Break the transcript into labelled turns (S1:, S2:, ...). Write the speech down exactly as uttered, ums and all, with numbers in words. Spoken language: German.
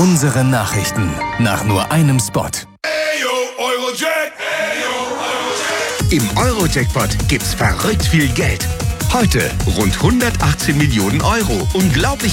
S1: Unsere Nachrichten nach nur einem Spot.
S2: Im Euro-Jackpot gibt's verrückt viel Geld. Heute rund hundertachtzehn Millionen Euro. Unglaublich